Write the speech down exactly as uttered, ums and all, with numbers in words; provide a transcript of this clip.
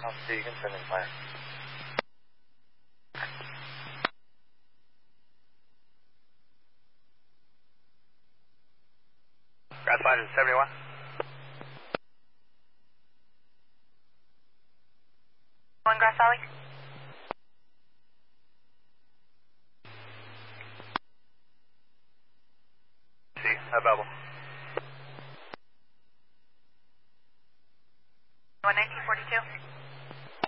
I'll see you can send in fire. Grass Valley seventy-one. One Grass Valley. See, available.